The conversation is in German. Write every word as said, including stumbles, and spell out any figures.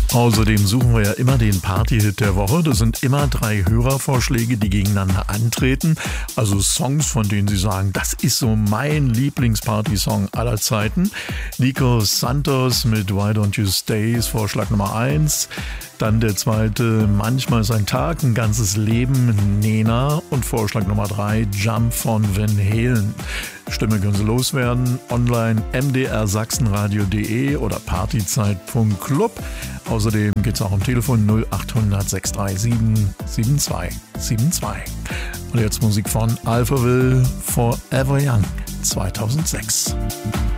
Außerdem suchen wir ja immer den Party-Hit der Woche. Das sind immer drei Hörervorschläge, die gegeneinander antreten. Also Songs, von denen Sie sagen, das ist so mein Lieblingsparty-Song aller Zeiten. Nico Santos mit Why Don't You Stay ist Vorschlag Nummer eins. Dann der zweite, Manchmal ist ein Tag, ein ganzes Leben, Nena. Und Vorschlag Nummer drei, Jump von Van Halen. Stimme können Sie loswerden. Online m d r sachsenradio punkt d e oder partyzeit punkt club. Außerdem geht es auch am Telefon null acht hundert sechs drei sieben sieben zwei sieben zwei. Und jetzt Musik von Alphaville, Forever Young zweitausendsechs.